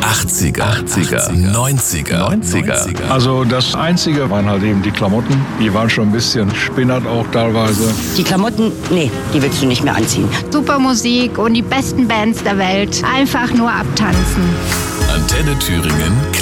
80er, 90er. Also das Einzige waren halt eben die Klamotten. Die waren schon ein bisschen spinnert auch teilweise. Die Klamotten, nee, die willst du nicht mehr anziehen. Super Musik und die besten Bands der Welt. Einfach nur abtanzen. Antenne Thüringen.